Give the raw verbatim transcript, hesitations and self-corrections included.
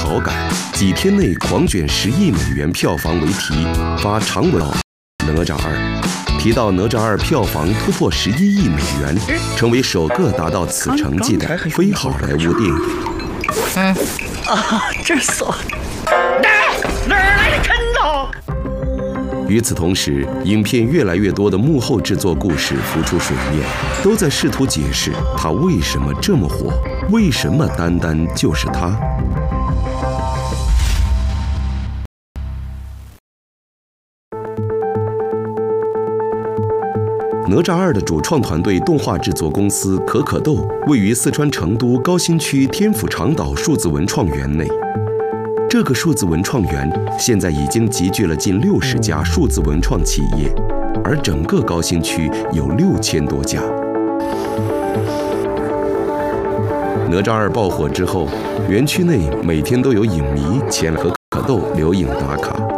好感，几天内狂卷十亿美元票房为题，发长文《哪吒二》。提到哪吒二票房突破十一亿美元，成为首个达到此成绩的非好莱坞电影。 嗯，啊，这是哪儿来的坑呢？ 与此同时，影片越来越多的幕后制作故事浮出水面，都在试图解释它为什么这么火，为什么单单就是它。哪吒二的主创团队动画制作公司可可豆位于四川成都高新区天府长岛数字文创园内。这个数字文创园现在已经集聚了近六十家数字文创企业，而整个高新区有六千多家。哪吒二爆火之后，园区内每天都有影迷前来可可豆留影打卡。